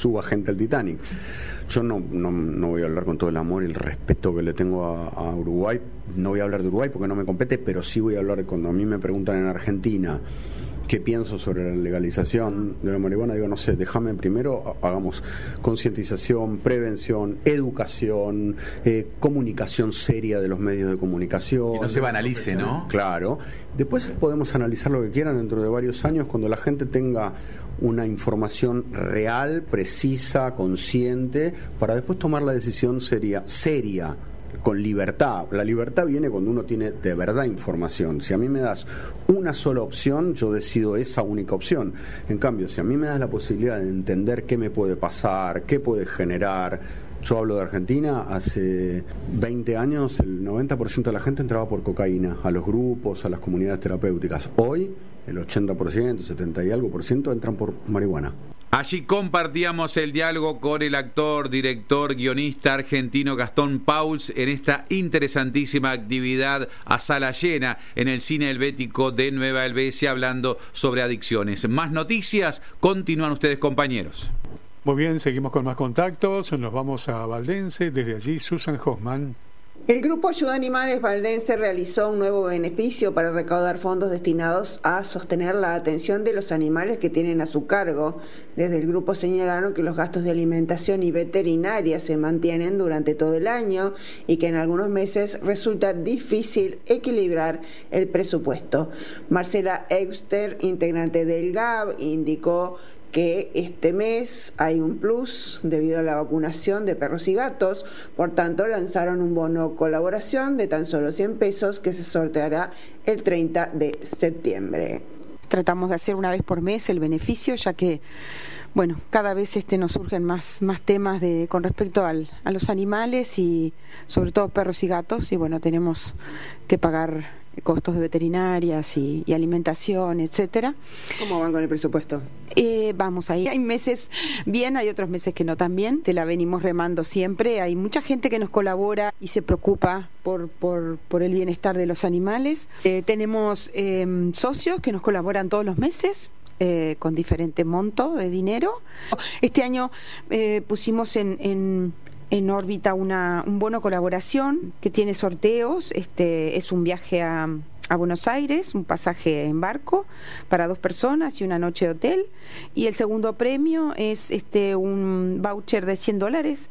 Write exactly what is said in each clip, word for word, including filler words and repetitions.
suba gente al Titanic. Yo no, no, no voy a hablar con todo el amor y el respeto que le tengo a, a Uruguay. No voy a hablar de Uruguay porque no me compete, pero sí voy a hablar cuando a mí me preguntan en Argentina qué pienso sobre la legalización de la marihuana. Digo, no sé, déjame primero, hagamos concientización, prevención, educación, eh, comunicación seria de los medios de comunicación. Y no se banalice, ¿no? Claro. Después podemos analizar lo que quieran dentro de varios años cuando la gente tenga una información real, precisa, consciente, para después tomar la decisión seria, seria, con libertad. La libertad viene cuando uno tiene de verdad información. Si a mí me das una sola opción, yo decido esa única opción. En cambio, si a mí me das la posibilidad de entender qué me puede pasar, qué puede generar. Yo hablo de Argentina, hace veinte años el noventa por ciento de la gente entraba por cocaína, a los grupos, a las comunidades terapéuticas. Hoy el ochenta por ciento, setenta y algo por ciento entran por marihuana. Allí compartíamos el diálogo con el actor, director, guionista argentino Gastón Pauls en esta interesantísima actividad a sala llena en el Cine Helvético de Nueva Helvecia, hablando sobre adicciones. Más noticias, continúan ustedes, compañeros. Muy bien, seguimos con más contactos, nos vamos a Valdense, desde allí Susan Hoffman. El Grupo Ayuda Animales Valdense realizó un nuevo beneficio para recaudar fondos destinados a sostener la atención de los animales que tienen a su cargo. Desde el grupo señalaron que los gastos de alimentación y veterinaria se mantienen durante todo el año y que en algunos meses resulta difícil equilibrar el presupuesto. Marcela Euster, integrante del G A B, indicó que este mes hay un plus debido a la vacunación de perros y gatos, por tanto lanzaron un bono colaboración de tan solo cien pesos que se sorteará el treinta de septiembre. Tratamos de hacer una vez por mes el beneficio, ya que bueno, cada vez este nos surgen más, más temas de con respecto al, a los animales y sobre todo perros y gatos, y bueno, tenemos que pagar costos de veterinarias y, y alimentación, etcétera. ¿Cómo van con el presupuesto? Eh, vamos ahí. Hay meses bien, hay otros meses que no tan bien. Te la venimos remando siempre. Hay mucha gente que nos colabora y se preocupa por, por, por el bienestar de los animales. Eh, tenemos eh, socios que nos colaboran todos los meses. Eh, con diferente monto de dinero. Este año eh, pusimos en, en, en órbita una, un bono colaboración que tiene sorteos. Este es un viaje a, a Buenos Aires, un pasaje en barco para dos personas y una noche de hotel. Y el segundo premio es este un voucher de cien dólares.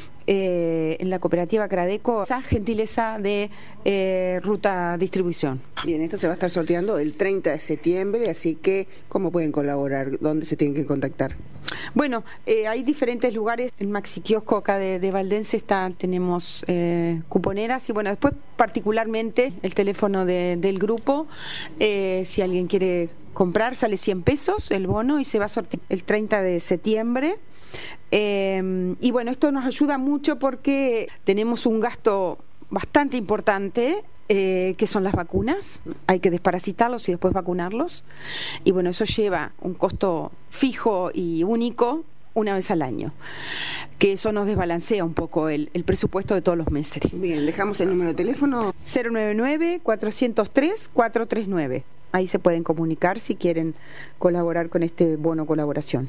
Eh, en la cooperativa Cradeco, esa gentileza de eh, Ruta Distribución. Bien, esto se va a estar sorteando el treinta de septiembre, así que ¿cómo pueden colaborar? ¿Dónde se tienen que contactar? Bueno, eh, hay diferentes lugares. En Maxi Kiosco acá de, de Valdense está, tenemos eh, cuponeras y bueno, después particularmente el teléfono de, del grupo, eh, si alguien quiere comprar, sale cien pesos el bono y se va a sortear el treinta de septiembre. Eh, y bueno, esto nos ayuda mucho porque tenemos un gasto bastante importante, eh, que son las vacunas. Hay que desparasitarlos y después vacunarlos. Y bueno, eso lleva un costo fijo y único una vez al año, que eso nos desbalancea un poco el, el presupuesto de todos los meses. Bien, dejamos el número de teléfono. cero nueve nueve, cuatro cero tres, cuatro tres nueve. Ahí se pueden comunicar si quieren colaborar con este bono colaboración.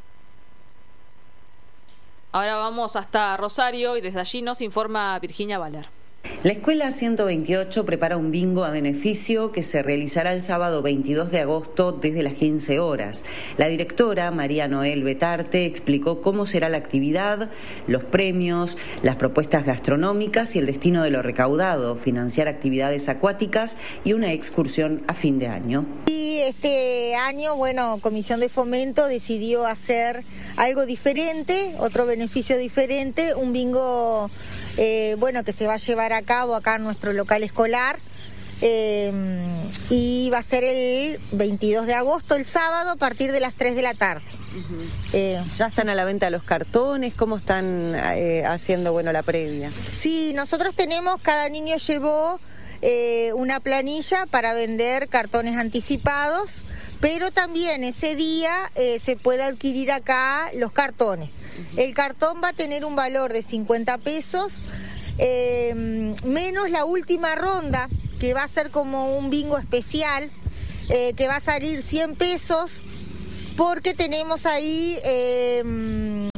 Ahora vamos hasta Rosario y desde allí nos informa Virginia Valer. La Escuela ciento veintiocho prepara un bingo a beneficio que se realizará el sábado veintidós de agosto desde las quince horas. La directora, María Noel Betarte, explicó cómo será la actividad, los premios, las propuestas gastronómicas y el destino de lo recaudado, financiar actividades acuáticas y una excursión a fin de año. Y este año, bueno, Comisión de Fomento decidió hacer algo diferente, otro beneficio diferente, un bingo Eh, bueno, que se va a llevar a cabo acá en nuestro local escolar, eh, y va a ser el veintidós de agosto, el sábado, a partir de las tres de la tarde. Uh-huh. eh, ¿Ya están a la venta los cartones? ¿Cómo están eh, haciendo bueno la previa? Sí, nosotros tenemos, cada niño llevó eh, una planilla para vender cartones anticipados, pero también ese día eh, se puede adquirir acá los cartones. El cartón va a tener un valor de cincuenta pesos, eh, menos la última ronda, que va a ser como un bingo especial, eh, que va a salir cien pesos, porque tenemos ahí eh,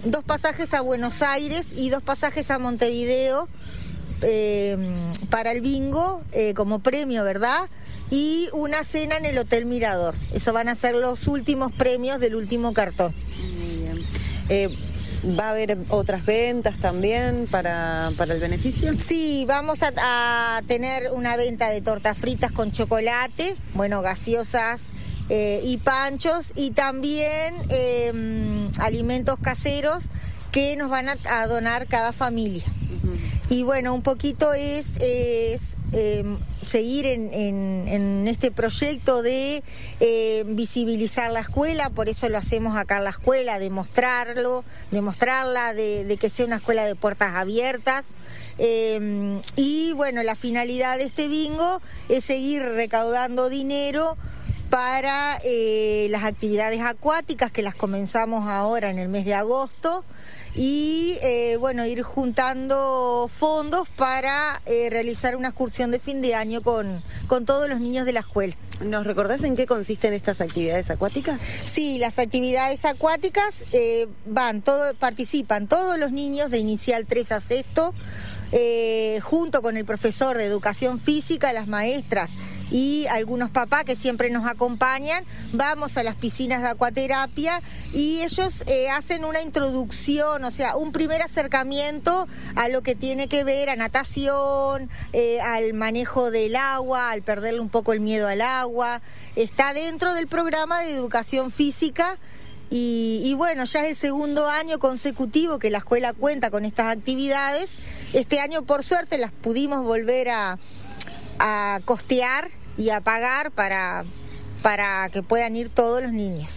dos pasajes a Buenos Aires y dos pasajes a Montevideo eh, para el bingo eh, como premio, ¿verdad? Y una cena en el Hotel Mirador. Eso van a ser los últimos premios del último cartón. Muy bien. Eh, ¿Va a haber otras ventas también para, para el beneficio? Sí, vamos a, a tener una venta de tortas fritas con chocolate, bueno, gaseosas eh, y panchos, y también eh, alimentos caseros que nos van a, a donar cada familia. Uh-huh. Y bueno, un poquito es, es eh, seguir en, en, en este proyecto de eh, visibilizar la escuela, por eso lo hacemos acá en la escuela, demostrarlo, demostrarla, de, de que sea una escuela de puertas abiertas. Eh, y bueno, la finalidad de este bingo es seguir recaudando dinero para eh, las actividades acuáticas, que las comenzamos ahora en el mes de agosto, y eh, bueno, ir juntando fondos para eh, realizar una excursión de fin de año con, con todos los niños de la escuela. ¿Nos recordás en qué consisten estas actividades acuáticas? Sí, las actividades acuáticas eh, van, todo, participan todos los niños de inicial tres a sexto, eh, junto con el profesor de educación física, las maestras y algunos papás que siempre nos acompañan. Vamos a las piscinas de acuaterapia y ellos eh, hacen una introducción, o sea, un primer acercamiento a lo que tiene que ver a natación, eh, al manejo del agua, al perderle un poco el miedo al agua. Está dentro del programa de educación física. Y, y bueno, ya es el segundo año consecutivo que la escuela cuenta con estas actividades. Este año, por suerte, las pudimos volver a, a costear y a pagar para, para que puedan ir todos los niños.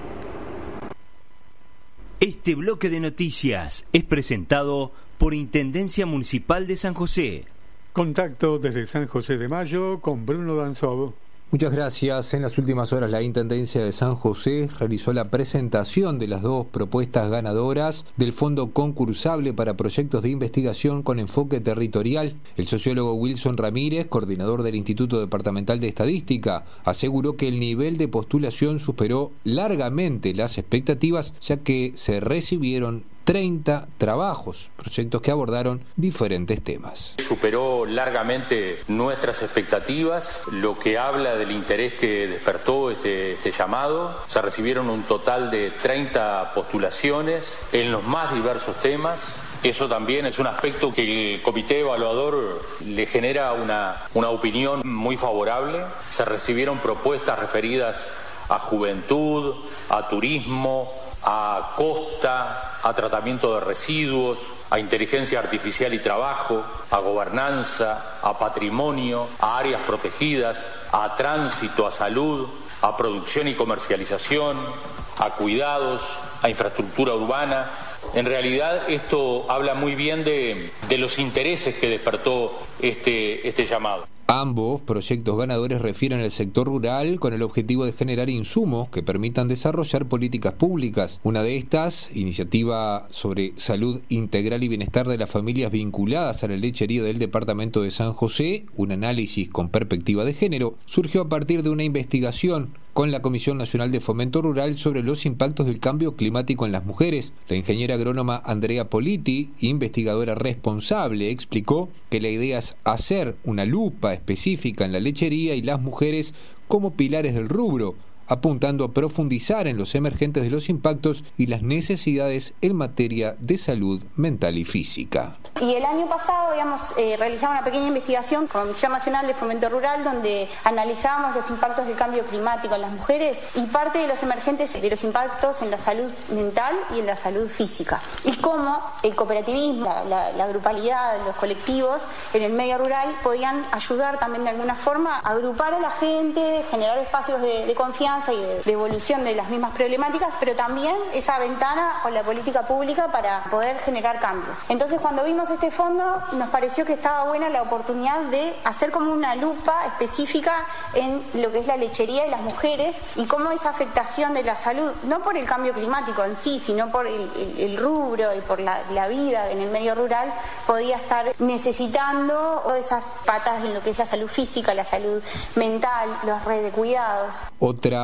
Este bloque de noticias es presentado por Intendencia Municipal de San José. Contacto desde San José de Mayo con Bruno Danzov. Muchas gracias. En las últimas horas la Intendencia de San José realizó la presentación de las dos propuestas ganadoras del Fondo Concursable para Proyectos de Investigación con Enfoque Territorial. El sociólogo Wilson Ramírez, coordinador del Instituto Departamental de Estadística, aseguró que el nivel de postulación superó largamente las expectativas, ya que se recibieron treinta trabajos, proyectos que abordaron diferentes temas. Superó largamente nuestras expectativas, lo que habla del interés que despertó este, este llamado. Se recibieron un total de treinta postulaciones en los más diversos temas. Eso también es un aspecto que el comité evaluador le genera una, una opinión muy favorable. Se recibieron propuestas referidas a juventud, a turismo, a costa, a tratamiento de residuos, a inteligencia artificial y trabajo, a gobernanza, a patrimonio, a áreas protegidas, a tránsito, a salud, a producción y comercialización, a cuidados, a infraestructura urbana. En realidad esto habla muy bien de, de los intereses que despertó este, este llamado. Ambos proyectos ganadores refieren al sector rural con el objetivo de generar insumos que permitan desarrollar políticas públicas. Una de estas, iniciativa sobre salud integral y bienestar de las familias vinculadas a la lechería del departamento de San José, un análisis con perspectiva de género, surgió a partir de una investigación con la Comisión Nacional de Fomento Rural sobre los impactos del cambio climático en las mujeres. La ingeniera agrónoma Andrea Politi, investigadora responsable, explicó que la idea es hacer una lupa específica en la lechería y las mujeres como pilares del rubro, apuntando a profundizar en los emergentes de los impactos y las necesidades en materia de salud mental y física. Y el año pasado habíamos eh, realizado una pequeña investigación con la Comisión Nacional de Fomento Rural donde analizábamos los impactos del cambio climático en las mujeres y parte de los emergentes de los impactos en la salud mental y en la salud física. Y cómo el cooperativismo, la, la, la grupalidad, los colectivos en el medio rural podían ayudar también de alguna forma a agrupar a la gente, generar espacios de, de confianza y de, de evolución de las mismas problemáticas, pero también esa ventana con la política pública para poder generar cambios. Entonces, cuando vimos este fondo, nos pareció que estaba buena la oportunidad de hacer como una lupa específica en lo que es la lechería de las mujeres y cómo esa afectación de la salud, no por el cambio climático en sí, sino por el, el, el rubro y por la, la vida en el medio rural, podía estar necesitando esas patas en lo que es la salud física, la salud mental, los redes de cuidados. Otra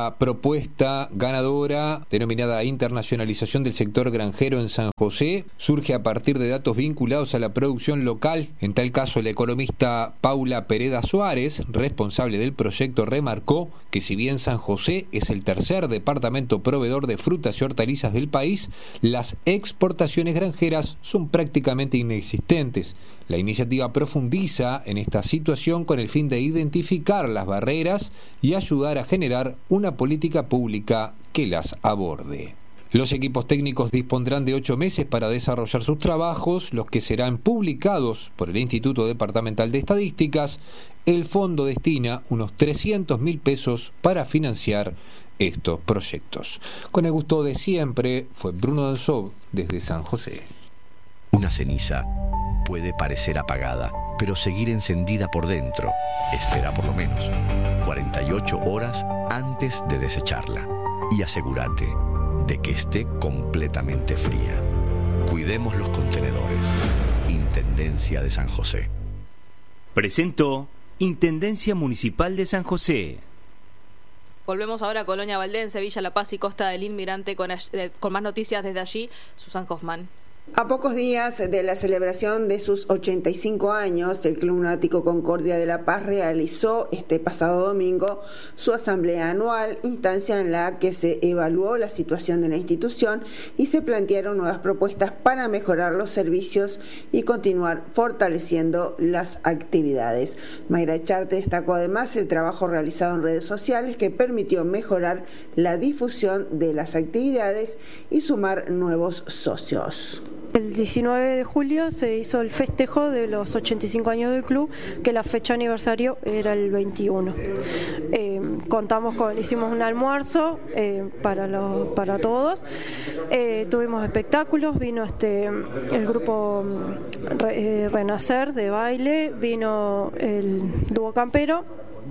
Esta propuesta ganadora, denominada Internacionalización del Sector Granjero en San José, surge a partir de datos vinculados a la producción local. En tal caso, la economista Paula Pereda Suárez, responsable del proyecto, remarcó que si bien San José es el tercer departamento proveedor de frutas y hortalizas del país, las exportaciones granjeras son prácticamente inexistentes. La iniciativa profundiza en esta situación con el fin de identificar las barreras y ayudar a generar una política pública que las aborde. Los equipos técnicos dispondrán de ocho meses para desarrollar sus trabajos, los que serán publicados por el Instituto Departamental de Estadísticas. El fondo destina unos trescientos mil pesos para financiar estos proyectos. Con el gusto de siempre, fue Bruno Danzov desde San José. Una ceniza puede parecer apagada, pero seguir encendida por dentro. Espera por lo menos cuarenta y ocho horas antes de desecharla y asegúrate de que esté completamente fría. Cuidemos los contenedores. Intendencia de San José. Presentó Intendencia Municipal de San José. Volvemos ahora a Colonia Valdense, Villa La Paz y Costa del Inmigrante con, con más noticias desde allí. Susan Hoffman. A pocos días de la celebración de sus ochenta y cinco años, el Club Náutico Concordia de La Paz realizó este pasado domingo su asamblea anual, instancia en la que se evaluó la situación de la institución y se plantearon nuevas propuestas para mejorar los servicios y continuar fortaleciendo las actividades. Mayra Echarte destacó además el trabajo realizado en redes sociales que permitió mejorar la difusión de las actividades y sumar nuevos socios. El diecinueve de julio se hizo el festejo de los ochenta y cinco años del club, que la fecha aniversario era el veintiuno. Eh, contamos con, hicimos un almuerzo eh, para, lo, para todos, eh, tuvimos espectáculos, vino este el grupo Re, eh, Renacer de baile, vino el dúo campero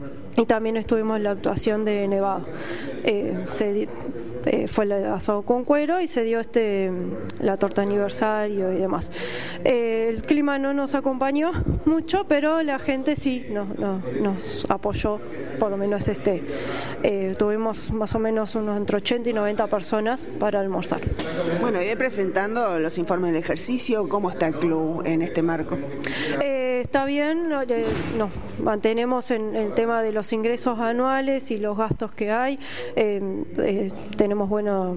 y también estuvimos en la actuación de Nevado. Eh, se eh, fue el asado con cuero y se dio este la torta de aniversario y demás. Eh, el clima no nos acompañó mucho, pero la gente sí nos, nos, nos apoyó, por lo menos este. Eh, tuvimos más o menos unos entre ochenta y noventa personas para almorzar. Bueno, y presentando los informes del ejercicio, ¿cómo está el club en este marco? Eh, está bien, eh, nos mantenemos en el tema de los ingresos anuales y los gastos que hay. Eh, eh, tenemos bueno,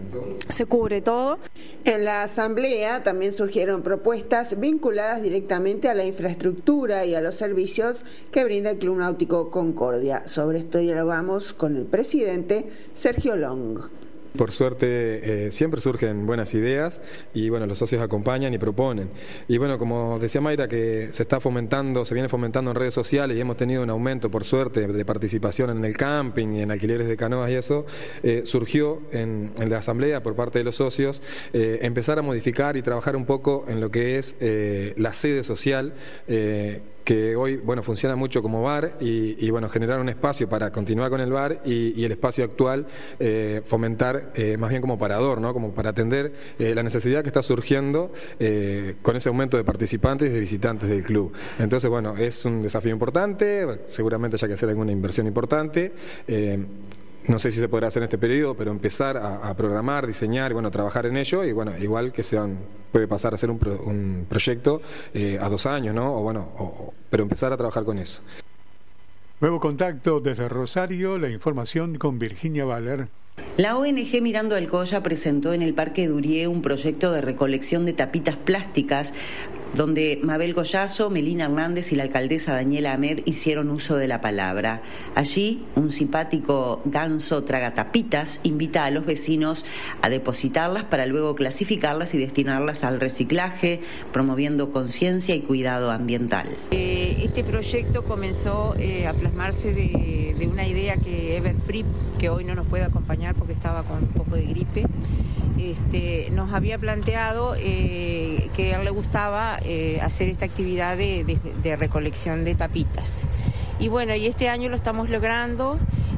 se cubre todo. En la asamblea también surgieron propuestas vinculadas directamente a la infraestructura y a los servicios que brinda el Club Náutico Concordia. Sobre esto dialogamos con el presidente Sergio Long. Por suerte eh, siempre surgen buenas ideas y bueno, los socios acompañan y proponen. Y bueno, como decía Mayra, que se está fomentando, se viene fomentando en redes sociales y hemos tenido un aumento, por suerte, de participación en el camping y en alquileres de canoas y eso, eh, surgió en, en la asamblea por parte de los socios eh, empezar a modificar y trabajar un poco en lo que es eh, la sede social, eh, que hoy bueno funciona mucho como bar y, y bueno generar un espacio para continuar con el bar y, y el espacio actual eh, fomentar eh, más bien como parador, ¿no? Como para atender eh, la necesidad que está surgiendo eh, con ese aumento de participantes y de visitantes del club. Entonces bueno, es un desafío importante, seguramente haya que hacer alguna inversión importante. Eh, No sé si se podrá hacer en este periodo, pero empezar a, a programar, diseñar y bueno, trabajar en ello y bueno, igual que sean, puede pasar a ser un, pro, un proyecto eh, a dos años, ¿no? O bueno, o, pero empezar a trabajar con eso. Nuevo contacto desde Rosario, la información con Virginia Valer. La O N G Mirando al Colla presentó en el Parque Durie un proyecto de recolección de tapitas plásticas donde Mabel Goyazo, Melina Hernández y la alcaldesa Daniela Ahmed hicieron uso de la palabra. Allí, un simpático ganso tragatapitas invita a los vecinos a depositarlas para luego clasificarlas y destinarlas al reciclaje, promoviendo conciencia y cuidado ambiental. Eh, este proyecto comenzó eh, a plasmarse de, de una idea que Ever Fripp, que hoy no nos puede acompañar porque estaba con un poco de gripe, Este, nos había planteado eh, que a él le gustaba eh, hacer esta actividad de, de, de recolección de tapitas. Y bueno, y este año lo estamos logrando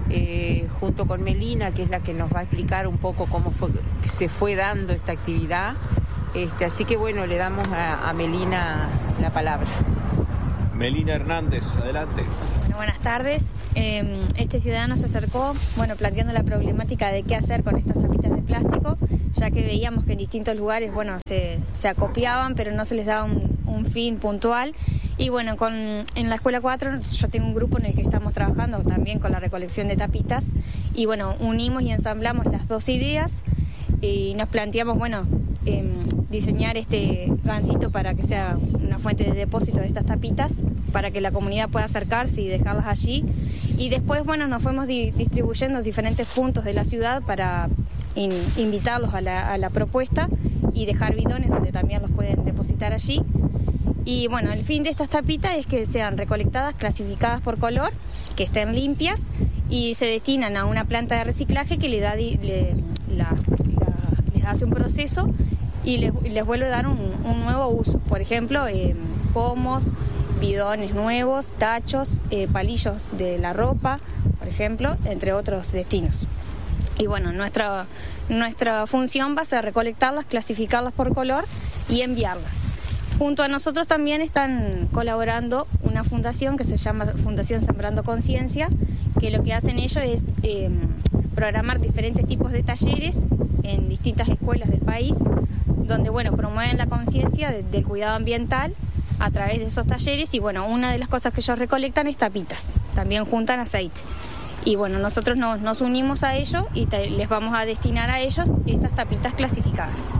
eh, junto con Melina, que es la que nos va a explicar un poco cómo fue, se fue dando esta actividad. Este, así que bueno, le damos a, a Melina la palabra. Melina Hernández, adelante. Bueno, buenas tardes. Eh, este ciudadano se acercó, bueno, planteando la problemática de qué hacer con estas tapitas de plástico, ya que veíamos que en distintos lugares, bueno, se, se acopiaban, pero no se les daba un, un fin puntual. Y bueno, con, en la Escuela cuatro yo tengo un grupo en el que estamos trabajando también con la recolección de tapitas y bueno, unimos y ensamblamos las dos ideas y nos planteamos, bueno, eh, diseñar este gancito para que sea una fuente de depósito de estas tapitas, para que la comunidad pueda acercarse y dejarlas allí. Y después, bueno, nos fuimos di- distribuyendo en diferentes puntos de la ciudad para in- invitarlos a la, a la propuesta y dejar bidones donde también los pueden depositar allí. Y bueno, el fin de estas tapitas es que sean recolectadas, clasificadas por color, que estén limpias y se destinan a una planta de reciclaje que le da, le, la, la, les hace un proceso y les, les vuelve a dar un, un nuevo uso. Por ejemplo, eh, pomos, bidones nuevos, tachos, eh, palillos de la ropa, por ejemplo, entre otros destinos. Y bueno, nuestra, nuestra función va a ser recolectarlas, clasificarlas por color y enviarlas. Junto a nosotros también están colaborando una fundación que se llama Fundación Sembrando Conciencia, que lo que hacen ellos es eh, programar diferentes tipos de talleres en distintas escuelas del país, donde bueno, promueven la conciencia de, del cuidado ambiental a través de esos talleres y bueno, una de las cosas que ellos recolectan es tapitas, también juntan aceite. Y bueno, nosotros nos, nos unimos a ellos y te, les vamos a destinar a ellos estas tapitas clasificadas.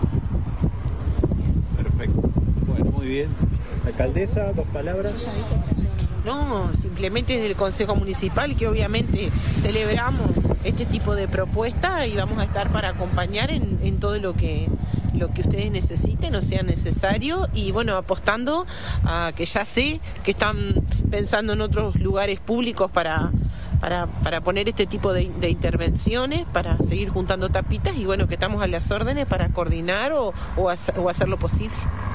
Muy bien. Alcaldesa, dos palabras. No, simplemente desde el Consejo Municipal que obviamente celebramos este tipo de propuesta y vamos a estar para acompañar en, en todo lo que lo que ustedes necesiten o sea necesario y bueno, apostando a que ya sé que están pensando en otros lugares públicos para Para, para poner este tipo de, de intervenciones, para seguir juntando tapitas y bueno, que estamos a las órdenes para coordinar o, o, hacer, o hacer lo posible.